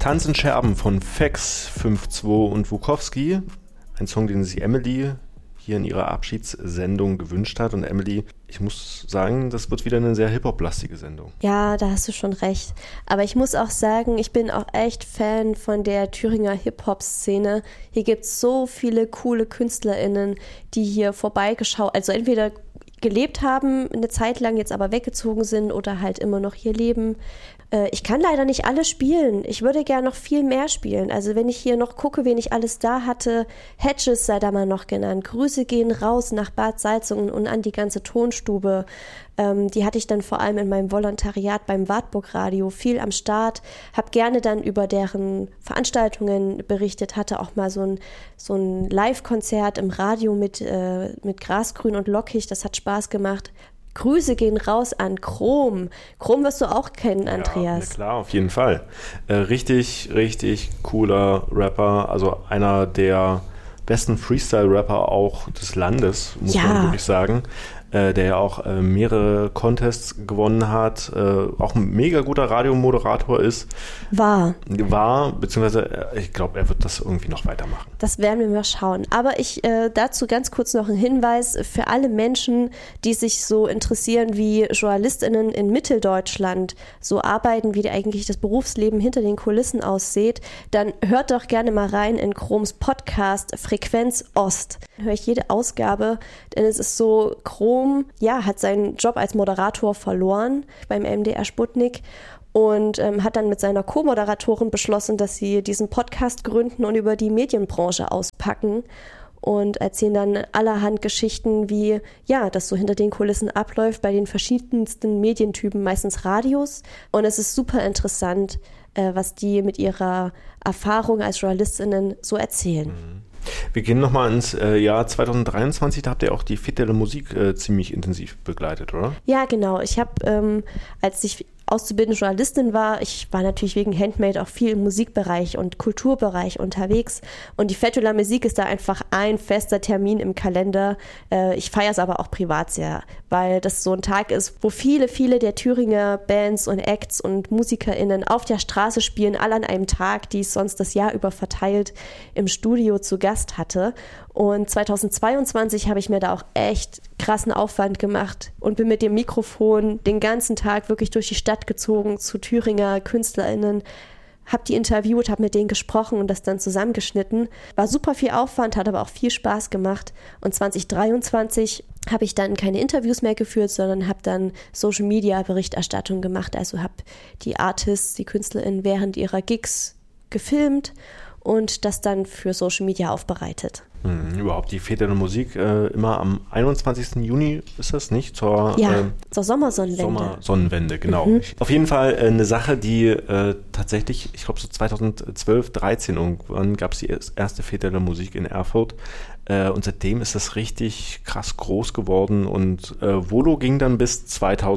Tanz in Scherben von Fex, 5-2 und Wukowski. Ein Song, den sich Emily hier in ihrer Abschiedssendung gewünscht hat. Und Emily, ich muss sagen, das wird wieder eine sehr Hip-Hop-lastige Sendung. Ja, da hast du schon recht. Aber ich muss auch sagen, ich bin auch echt Fan von der Thüringer Hip-Hop-Szene. Hier gibt es so viele coole KünstlerInnen, die hier vorbeigeschaut, also entweder gelebt haben, eine Zeit lang jetzt aber weggezogen sind oder halt immer noch hier leben. Ich kann leider nicht alle spielen. Ich würde gerne noch viel mehr spielen. Also wenn ich hier noch gucke, wen ich alles da hatte, Hedges sei da mal noch genannt. Grüße gehen raus nach Bad Salzungen und an die ganze Tonstube. Die hatte ich dann vor allem in meinem Volontariat beim Wartburg Radio viel am Start. Habe gerne dann über deren Veranstaltungen berichtet, hatte auch mal so ein Live-Konzert im Radio mit Grasgrün und Lockig. Das hat Spaß gemacht. Grüße gehen raus an Chrom. Chrom wirst du auch kennen, Andreas. Ja, klar, auf jeden Fall. Richtig, richtig cooler Rapper. Also einer der besten Freestyle-Rapper auch des Landes, muss man wirklich sagen. Der ja auch mehrere Contests gewonnen hat, auch ein mega guter Radiomoderator ist. Beziehungsweise ich glaube, er wird das irgendwie noch weitermachen. Das werden wir mal schauen. Aber ich dazu ganz kurz noch ein Hinweis für alle Menschen, die sich so interessieren, wie JournalistInnen in Mitteldeutschland so arbeiten, wie eigentlich das Berufsleben hinter den Kulissen aussieht, dann hört doch gerne mal rein in Chroms Podcast Frequenz Ost. Höre ich jede Ausgabe, denn es ist so, Chrom hat seinen Job als Moderator verloren beim MDR Sputnik und hat dann mit seiner Co-Moderatorin beschlossen, dass sie diesen Podcast gründen und über die Medienbranche auspacken und erzählen dann allerhand Geschichten, wie das so hinter den Kulissen abläuft bei den verschiedensten Medientypen, meistens Radios. Und es ist super interessant, was die mit ihrer Erfahrung als JournalistInnen so erzählen. Wir gehen nochmal ins Jahr 2023, da habt ihr auch die Fête de la Musique ziemlich intensiv begleitet, oder? Ja, genau. Ich habe, als ich auszubildende Journalistin war, ich war natürlich wegen Handmade auch viel im Musikbereich und Kulturbereich unterwegs und die Fête de la Musique ist da einfach ein fester Termin im Kalender. Ich feiere es aber auch privat sehr, weil das so ein Tag ist, wo viele, viele der Thüringer Bands und Acts und MusikerInnen auf der Straße spielen, alle an einem Tag, die ich sonst das Jahr über verteilt im Studio zu Gast hatte. Und 2022 habe ich mir da auch echt krassen Aufwand gemacht und bin mit dem Mikrofon den ganzen Tag wirklich durch die Stadt gezogen zu Thüringer KünstlerInnen, habe die interviewt, habe mit denen gesprochen und das dann zusammengeschnitten. War super viel Aufwand, hat aber auch viel Spaß gemacht. Und 2023 habe ich dann keine Interviews mehr geführt, sondern habe dann Social-Media-Berichterstattung gemacht. Also habe die Artists, die KünstlerInnen während ihrer Gigs gefilmt und das dann für Social Media aufbereitet. Überhaupt die Fête de la Musique immer am 21. Juni ist das nicht? Zur Sommersonnenwende. Sommersonnenwende, genau. Auf jeden Fall eine Sache, die tatsächlich, ich glaube so 2012, 13 irgendwann gab es die erste Fête de la Musique in Erfurt und seitdem ist das richtig krass groß geworden und Volo ging dann bis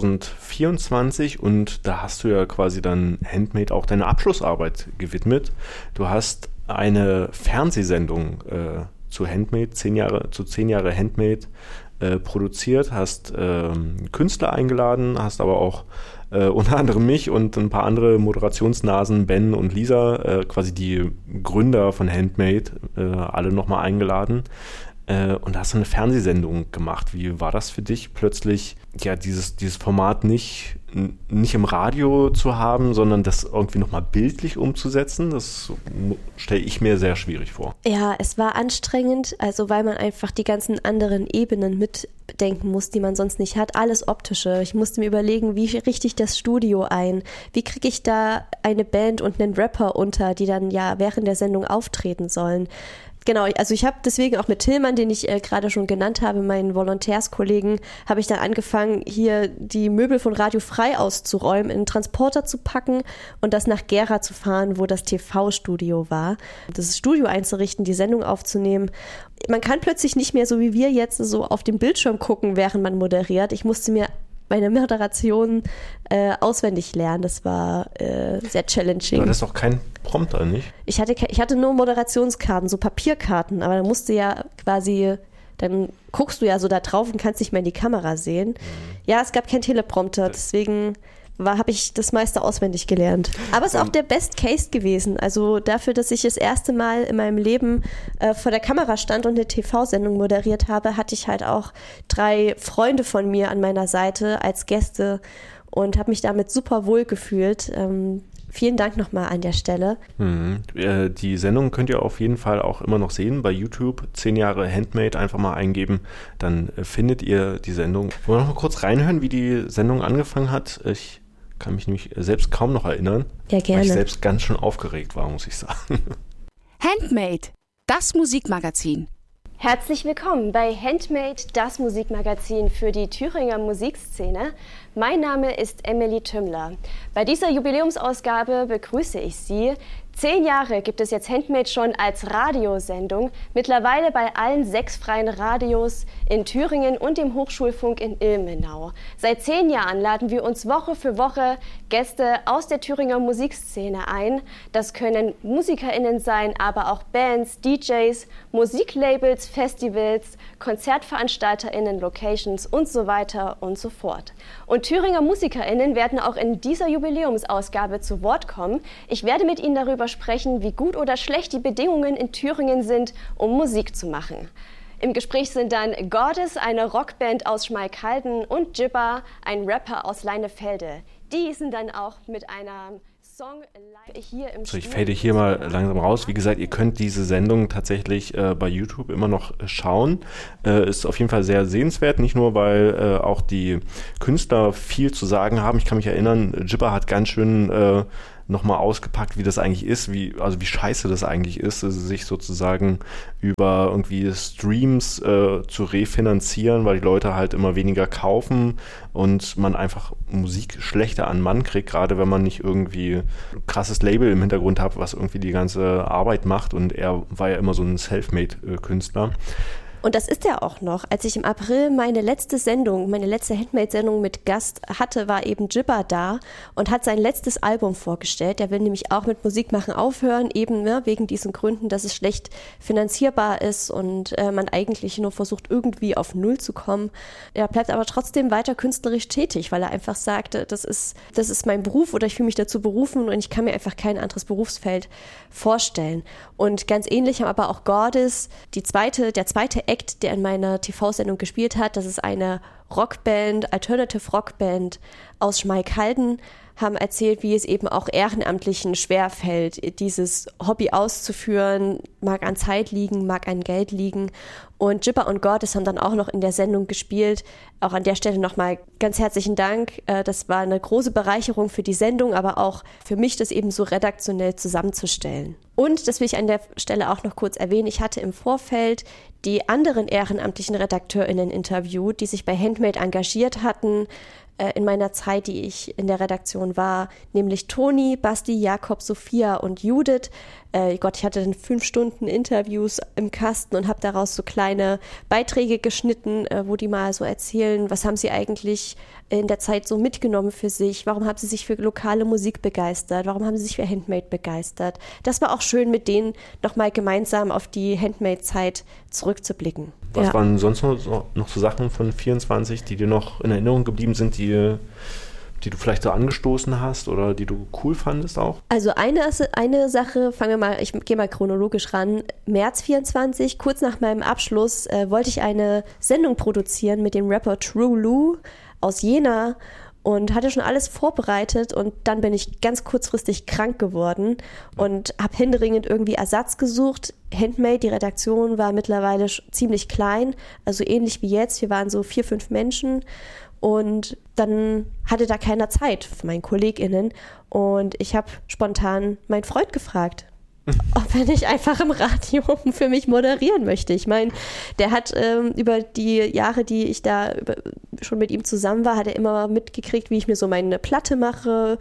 2024 und da hast du ja quasi dann Handmade auch deine Abschlussarbeit gewidmet. Du hast eine Fernsehsendung zu Handmade, 10 Jahre Handmade produziert, hast Künstler eingeladen, hast aber auch unter anderem mich und ein paar andere Moderationsnasen, Ben und Lisa, quasi die Gründer von Handmade, alle nochmal eingeladen. Und hast eine Fernsehsendung gemacht. Wie war das für dich, plötzlich dieses Format nicht im Radio zu haben, sondern das irgendwie nochmal bildlich umzusetzen? Das stelle ich mir sehr schwierig vor. Ja, es war anstrengend, also weil man einfach die ganzen anderen Ebenen mitbedenken muss, die man sonst nicht hat. Alles Optische. Ich musste mir überlegen, wie richte ich das Studio ein? Wie kriege ich da eine Band und einen Rapper unter, die dann während der Sendung auftreten sollen? Genau, also ich habe deswegen auch mit Tillmann, den ich gerade schon genannt habe, meinen Volontärskollegen, habe ich dann angefangen, hier die Möbel von Radio Frei auszuräumen, in einen Transporter zu packen und das nach Gera zu fahren, wo das TV-Studio war. Das Studio einzurichten, die Sendung aufzunehmen. Man kann plötzlich nicht mehr so wie wir jetzt so auf dem Bildschirm gucken, während man moderiert. Ich musste mir meine Moderation auswendig lernen. Das war sehr challenging. Du hattest auch keinen Prompter, nicht? Ich hatte nur Moderationskarten, so Papierkarten, aber da musst du ja quasi, dann guckst du ja so da drauf und kannst nicht mehr in die Kamera sehen. Ja, es gab keinen Teleprompter, deswegen habe ich das meiste auswendig gelernt. Aber es ist auch der Best Case gewesen. Also dafür, dass ich das erste Mal in meinem Leben vor der Kamera stand und eine TV-Sendung moderiert habe, hatte ich halt auch 3 Freunde von mir an meiner Seite als Gäste und habe mich damit super wohl gefühlt. Vielen Dank nochmal an der Stelle. Die Sendung könnt ihr auf jeden Fall auch immer noch sehen bei YouTube. 10 Jahre Handmade, einfach mal eingeben, dann findet ihr die Sendung. Wollen wir noch mal kurz reinhören, wie die Sendung angefangen hat? Ich kann mich nämlich selbst kaum noch erinnern, ja, gerne. Weil ich selbst ganz schön aufgeregt war, muss ich sagen. Handmade, das Musikmagazin. Herzlich willkommen bei Handmade, das Musikmagazin für die Thüringer Musikszene. Mein Name ist Emily Tümmler. Bei dieser Jubiläumsausgabe begrüße ich Sie. 10 Jahre gibt es jetzt Handmade schon als Radiosendung, mittlerweile bei allen 6 freien Radios in Thüringen und dem Hochschulfunk in Ilmenau. Seit 10 Jahren laden wir uns Woche für Woche Gäste aus der Thüringer Musikszene ein. Das können MusikerInnen sein, aber auch Bands, DJs, Musiklabels, Festivals, KonzertveranstalterInnen, Locations und so weiter und so fort. Und Thüringer MusikerInnen werden auch in dieser Jubiläumsausgabe zu Wort kommen. Ich werde mit Ihnen darüber sprechen, wie gut oder schlecht die Bedingungen in Thüringen sind, um Musik zu machen. Im Gespräch sind dann Goddess, eine Rockband aus Schmalkalden, und Jibba, ein Rapper aus Leinefelde. Die sind dann auch mit einer Song hier im Ich fade hier mal langsam raus. Wie gesagt, ihr könnt diese Sendung tatsächlich bei YouTube immer noch schauen. Ist auf jeden Fall sehr sehenswert, nicht nur, weil auch die Künstler viel zu sagen haben. Ich kann mich erinnern, Jibba hat ganz schön nochmal ausgepackt, wie das eigentlich ist, wie scheiße das eigentlich ist, sich sozusagen über irgendwie Streams zu refinanzieren, weil die Leute halt immer weniger kaufen und man einfach Musik schlechter an Mann kriegt, gerade wenn man nicht irgendwie ein krasses Label im Hintergrund hat, was irgendwie die ganze Arbeit macht, und er war ja immer so ein Selfmade-Künstler. Und das ist er auch noch. Als ich im April meine letzte Handmade-Sendung mit Gast hatte, war eben Jibba da und hat sein letztes Album vorgestellt. Der will nämlich auch mit Musik machen aufhören, eben wegen diesen Gründen, dass es schlecht finanzierbar ist und man eigentlich nur versucht, irgendwie auf Null zu kommen. Er bleibt aber trotzdem weiter künstlerisch tätig, weil er einfach sagte, das ist mein Beruf oder ich fühle mich dazu berufen und ich kann mir einfach kein anderes Berufsfeld vorstellen. Und ganz ähnlich haben aber auch Goddess, der zweite Act, der in meiner TV-Sendung gespielt hat. Das ist eine Rockband, Alternative Rockband aus Schmalkalden, haben erzählt, wie es eben auch Ehrenamtlichen schwerfällt, dieses Hobby auszuführen, mag an Zeit liegen, mag an Geld liegen. Und Jibba und Goddess haben dann auch noch in der Sendung gespielt. Auch an der Stelle nochmal ganz herzlichen Dank. Das war eine große Bereicherung für die Sendung, aber auch für mich, das eben so redaktionell zusammenzustellen. Und, das will ich an der Stelle auch noch kurz erwähnen, ich hatte im Vorfeld die anderen ehrenamtlichen RedakteurInnen interviewt, die sich bei Handmade engagiert hatten, in meiner Zeit, die ich in der Redaktion war, nämlich Toni, Basti, Jakob, Sophia und Judith. Ich hatte dann 5 Stunden Interviews im Kasten und habe daraus so kleine Beiträge geschnitten, wo die mal so erzählen, was haben sie eigentlich in der Zeit so mitgenommen für sich, warum haben sie sich für lokale Musik begeistert, warum haben sie sich für Handmade begeistert. Das war auch schön, mit denen nochmal gemeinsam auf die Handmade-Zeit zurückzublicken. Was waren sonst noch so Sachen von 24, die dir noch in Erinnerung geblieben sind, die du vielleicht so angestoßen hast oder die du cool fandest auch? Also eine Sache, ich gehe mal chronologisch ran. März 24, kurz nach meinem Abschluss, wollte ich eine Sendung produzieren mit dem Rapper True Lou aus Jena und hatte schon alles vorbereitet, und dann bin ich ganz kurzfristig krank geworden und habe händeringend irgendwie Ersatz gesucht. Handmade, die Redaktion war mittlerweile ziemlich klein, also ähnlich wie jetzt. Wir waren so 4, 5 Menschen. Und dann hatte da keiner Zeit für meinen KollegInnen. Und ich habe spontan meinen Freund gefragt, ob er nicht einfach im Radio für mich moderieren möchte. Ich meine, der hat über die Jahre, die ich da schon mit ihm zusammen war, hat er immer mitgekriegt, wie ich mir so meine Platte mache.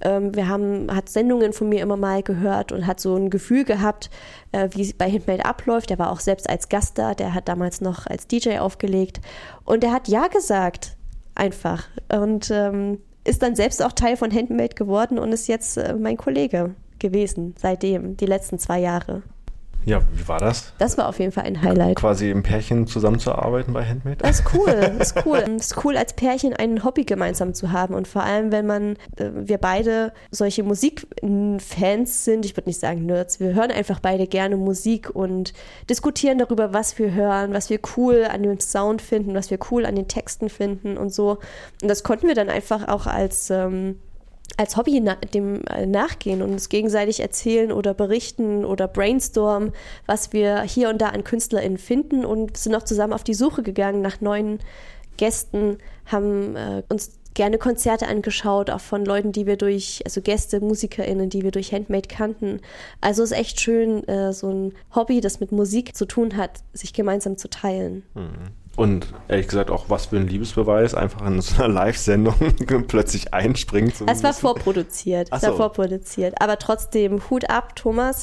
Hat Sendungen von mir immer mal gehört und hat so ein Gefühl gehabt, wie es bei Handmade abläuft. Der war auch selbst als Gast da, der hat damals noch als DJ aufgelegt. Und er hat ja gesagt, einfach. Und ist dann selbst auch Teil von Handmade geworden und ist jetzt mein Kollege gewesen, seitdem, die letzten 2 Jahre. Ja, wie war das? Das war auf jeden Fall ein Highlight. Quasi im Pärchen zusammenzuarbeiten bei Handmade? Das ist cool, das ist cool. Es ist cool, als Pärchen ein Hobby gemeinsam zu haben und vor allem, wenn wir beide solche Musikfans sind, ich würde nicht sagen Nerds, wir hören einfach beide gerne Musik und diskutieren darüber, was wir hören, was wir cool an dem Sound finden, was wir cool an den Texten finden und so. Und das konnten wir dann einfach auch als Hobby dem nachgehen und uns gegenseitig erzählen oder berichten oder brainstormen, was wir hier und da an KünstlerInnen finden und sind auch zusammen auf die Suche gegangen nach neuen Gästen, haben uns gerne Konzerte angeschaut, auch von Leuten, Gäste, MusikerInnen, die wir durch Handmade kannten. Also es ist echt schön, so ein Hobby, das mit Musik zu tun hat, sich gemeinsam zu teilen. Und ehrlich gesagt auch was für ein Liebesbeweis, einfach in so einer Live-Sendung plötzlich einspringen zu müssen. Es war vorproduziert, aber trotzdem Hut ab, Thomas.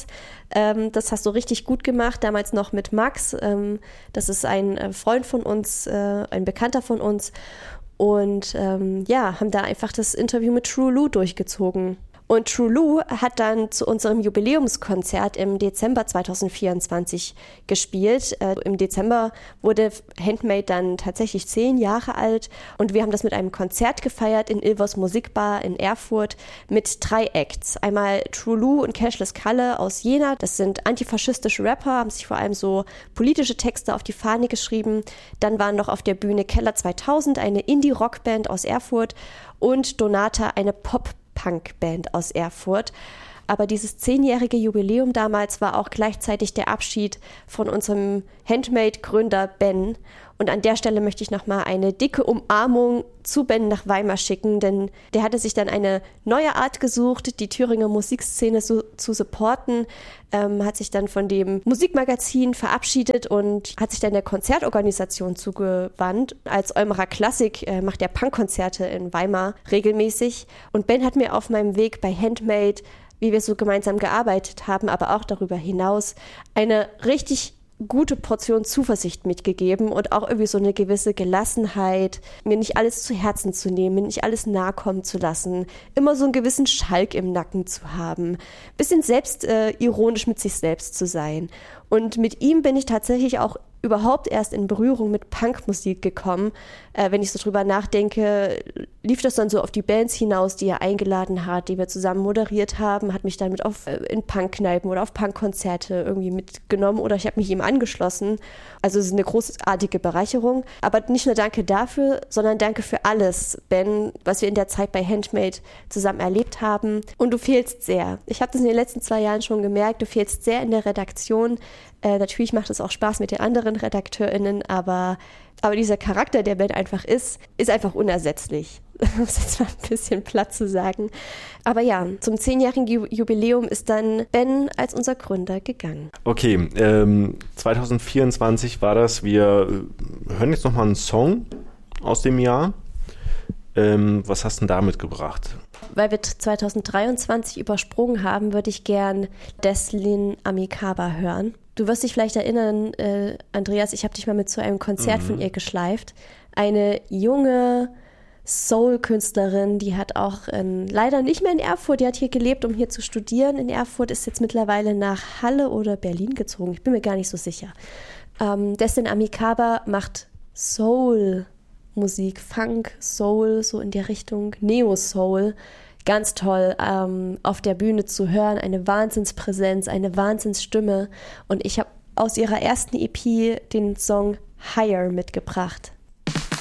Das hast du richtig gut gemacht, damals noch mit Max. Das ist ein Freund von uns, ein Bekannter von uns. Und haben da einfach das Interview mit True Lou durchgezogen. Und True Lou hat dann zu unserem Jubiläumskonzert im Dezember 2024 gespielt. Im Dezember wurde Handmade dann tatsächlich 10 Jahre alt und wir haben das mit einem Konzert gefeiert in Ilvers Musikbar in Erfurt mit 3 Acts. Einmal True Lou und Cashless Kalle aus Jena. Das sind antifaschistische Rapper, haben sich vor allem so politische Texte auf die Fahne geschrieben. Dann waren noch auf der Bühne Keller 2000, eine Indie-Rockband aus Erfurt und Donata, eine Pop-Punk-Band aus Erfurt. Aber dieses 10-jährige Jubiläum damals war auch gleichzeitig der Abschied von unserem Handmade-Gründer Ben. Und an der Stelle möchte ich nochmal eine dicke Umarmung zu Ben nach Weimar schicken, denn der hatte sich dann eine neue Art gesucht, die Thüringer Musikszene zu supporten, hat sich dann von dem Musikmagazin verabschiedet und hat sich dann der Konzertorganisation zugewandt. Als Eumerer Klassik macht er Punkkonzerte in Weimar regelmäßig. Und Ben hat mir auf meinem Weg bei Handmade, wie wir so gemeinsam gearbeitet haben, aber auch darüber hinaus, eine richtig gute Portion Zuversicht mitgegeben und auch irgendwie so eine gewisse Gelassenheit, mir nicht alles zu Herzen zu nehmen, mir nicht alles nahe kommen zu lassen, immer so einen gewissen Schalk im Nacken zu haben, bisschen ironisch mit sich selbst zu sein. Und mit ihm bin ich tatsächlich auch überhaupt erst in Berührung mit Punkmusik gekommen. Wenn ich so drüber nachdenke, lief das dann so auf die Bands hinaus, die er eingeladen hat, die wir zusammen moderiert haben, hat mich dann mit in Punkkneipen oder auf Punkkonzerte irgendwie mitgenommen oder ich habe mich ihm angeschlossen. Also es ist eine großartige Bereicherung. Aber nicht nur danke dafür, sondern danke für alles, Ben, was wir in der Zeit bei Handmade zusammen erlebt haben. Und du fehlst sehr. Ich habe das in den letzten 2 Jahren schon gemerkt, du fehlst sehr in der Redaktion. Natürlich macht es auch Spaß mit den anderen RedakteurInnen, aber dieser Charakter, der Ben einfach ist einfach unersetzlich. Um es jetzt mal ein bisschen platt zu sagen. Aber ja, zum 10-jährigen Jubiläum ist dann Ben als unser Gründer gegangen. Okay, 2024 war das. Wir hören jetzt nochmal einen Song aus dem Jahr. Was hast du denn da mitgebracht? Weil wir 2023 übersprungen haben, würde ich gern Deslin Amikaba hören. Du wirst dich vielleicht erinnern, Andreas, ich habe dich mal mit zu einem Konzert von ihr geschleift. Eine junge Soul-Künstlerin, die hat auch leider nicht mehr in Erfurt, die hat hier gelebt, um hier zu studieren. In Erfurt ist jetzt mittlerweile nach Halle oder Berlin gezogen, ich bin mir gar nicht so sicher. Deslin Amikaba macht Soul-Musik, Funk, Soul, so in der Richtung, Neo-Soul. Ganz toll, auf der Bühne zu hören, eine Wahnsinnspräsenz, eine Wahnsinnsstimme. Und ich habe aus ihrer ersten EP den Song Higher mitgebracht.